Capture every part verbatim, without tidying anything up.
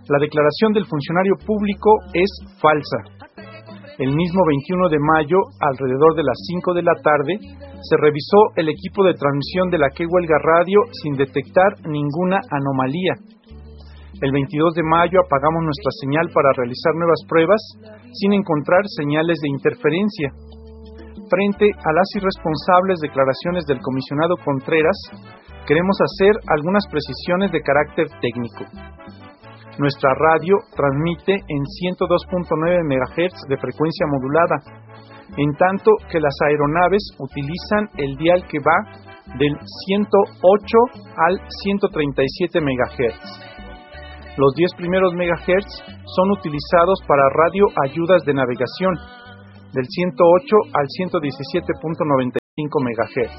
La declaración del funcionario público es falsa. El mismo veintiuno de mayo, alrededor de las cinco de la tarde, se revisó el equipo de transmisión de la Que Huelga Radio sin detectar ninguna anomalía. El veintidós de mayo apagamos nuestra señal para realizar nuevas pruebas sin encontrar señales de interferencia. Frente a las irresponsables declaraciones del comisionado Contreras, queremos hacer algunas precisiones de carácter técnico. Nuestra radio transmite en ciento dos punto nueve megahertz de frecuencia modulada, en tanto que las aeronaves utilizan el dial que va del ciento ocho al ciento treinta y siete megahertz. Los diez primeros megahertz son utilizados para radio ayudas de navegación, del ciento ocho al ciento diecisiete punto noventa y cinco megahertz.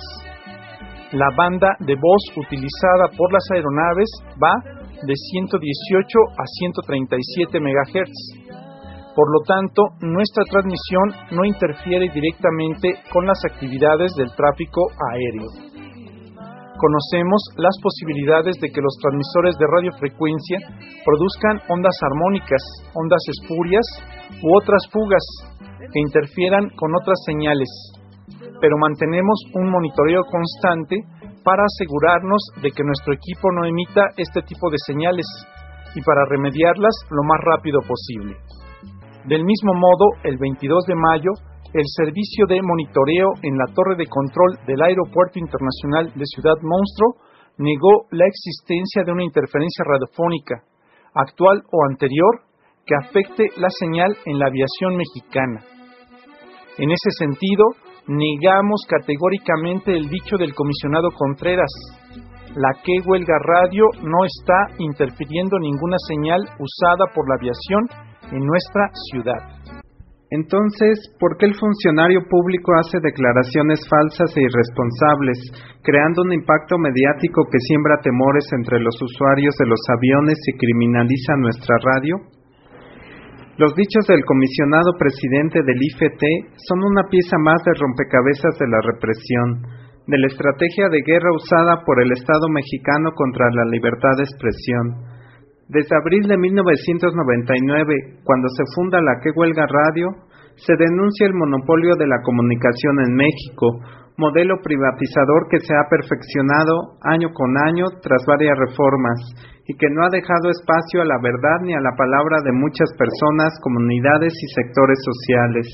La banda de voz utilizada por las aeronaves va de ciento dieciocho a ciento treinta y siete megahertz. Por lo tanto, nuestra transmisión no interfiere directamente con las actividades del tráfico aéreo. Conocemos las posibilidades de que los transmisores de radiofrecuencia produzcan ondas armónicas, ondas espurias u otras fugas que interfieran con otras señales, pero mantenemos un monitoreo constante para asegurarnos de que nuestro equipo no emita este tipo de señales y para remediarlas lo más rápido posible. Del mismo modo, el veintidós de mayo, el servicio de monitoreo en la torre de control del Aeropuerto Internacional de Ciudad Monstruo negó la existencia de una interferencia radiofónica, actual o anterior, que afecte la señal en la aviación mexicana. En ese sentido, negamos categóricamente el dicho del comisionado Contreras. La Que Huelga Radio no está interfiriendo ninguna señal usada por la aviación en nuestra ciudad. Entonces, ¿por qué el funcionario público hace declaraciones falsas e irresponsables, creando un impacto mediático que siembra temores entre los usuarios de los aviones y criminaliza nuestra radio? Los dichos del comisionado presidente del I F T son una pieza más del rompecabezas de la represión, de la estrategia de guerra usada por el Estado mexicano contra la libertad de expresión. Desde abril de mil novecientos noventa y nueve, cuando se funda la Que Huelga Radio, se denuncia el monopolio de la comunicación en México, modelo privatizador que se ha perfeccionado año con año tras varias reformas, y que no ha dejado espacio a la verdad ni a la palabra de muchas personas, comunidades y sectores sociales.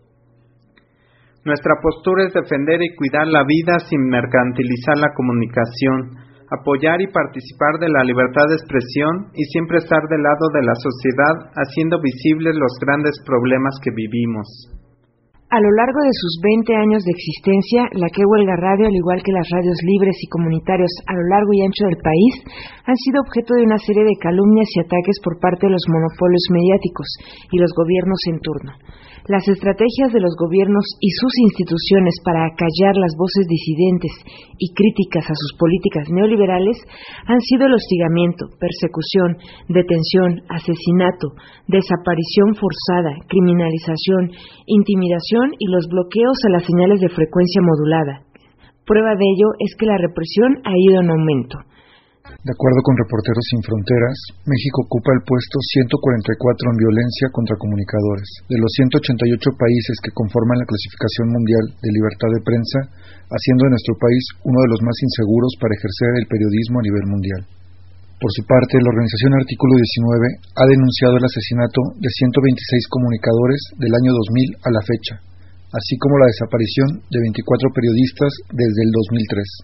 Nuestra postura es defender y cuidar la vida sin mercantilizar la comunicación, apoyar y participar de la libertad de expresión y siempre estar del lado de la sociedad, haciendo visibles los grandes problemas que vivimos. A lo largo de sus veinte años de existencia, la Que Huelga Radio, al igual que las radios libres y comunitarios a lo largo y ancho del país, han sido objeto de una serie de calumnias y ataques por parte de los monopolios mediáticos y los gobiernos en turno. Las estrategias de los gobiernos y sus instituciones para acallar las voces disidentes y críticas a sus políticas neoliberales han sido el hostigamiento, persecución, detención, asesinato, desaparición forzada, criminalización, intimidación y los bloqueos a las señales de frecuencia modulada. Prueba de ello es que la represión ha ido en aumento. De acuerdo con Reporteros Sin Fronteras, México ocupa el puesto ciento cuarenta y cuatro en violencia contra comunicadores. De los ciento ochenta y ocho países que conforman la clasificación mundial de libertad de prensa, haciendo de nuestro país uno de los más inseguros para ejercer el periodismo a nivel mundial. Por su parte, la organización Artículo diecinueve ha denunciado el asesinato de ciento veintiséis comunicadores del año dos mil a la fecha, así como la desaparición de veinticuatro periodistas desde el dos mil tres.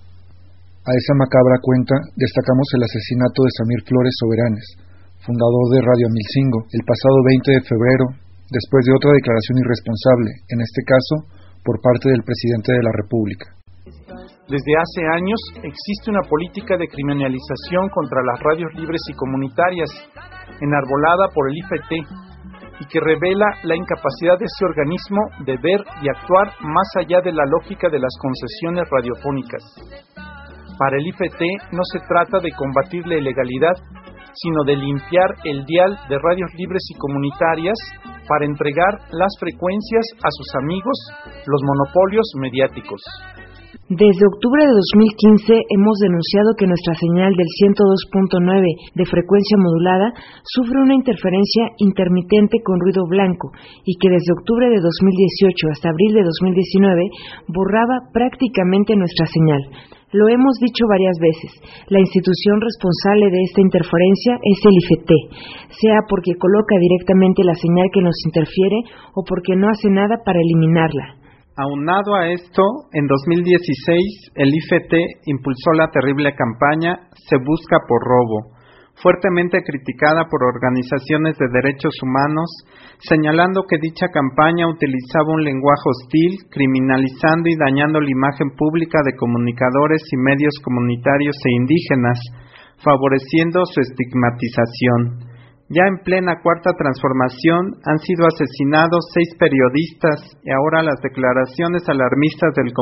A esa macabra cuenta destacamos el asesinato de Samir Flores Soberanes, fundador de Radio Amilcingo, el pasado veinte de febrero, después de otra declaración irresponsable, en este caso, por parte del presidente de la República. Desde hace años existe una política de criminalización contra las radios libres y comunitarias, enarbolada por el I F T, y que revela la incapacidad de ese organismo de ver y actuar más allá de la lógica de las concesiones radiofónicas. Para el I F T no se trata de combatir la ilegalidad, sino de limpiar el dial de radios libres y comunitarias para entregar las frecuencias a sus amigos, los monopolios mediáticos. Desde octubre de dos mil quince hemos denunciado que nuestra señal del ciento dos punto nueve de frecuencia modulada sufre una interferencia intermitente con ruido blanco y que desde octubre de dos mil dieciocho hasta abril de dos mil diecinueve borraba prácticamente nuestra señal. Lo hemos dicho varias veces, la institución responsable de esta interferencia es el I F E T, sea porque coloca directamente la señal que nos interfiere o porque no hace nada para eliminarla. Aunado a esto, en dos mil dieciséis, el I F E T impulsó la terrible campaña Se Busca por Robo, fuertemente criticada por organizaciones de derechos humanos, señalando que dicha campaña utilizaba un lenguaje hostil, criminalizando y dañando la imagen pública de comunicadores y medios comunitarios e indígenas, favoreciendo su estigmatización. Ya en plena cuarta transformación han sido asesinados seis periodistas y ahora las declaraciones alarmistas del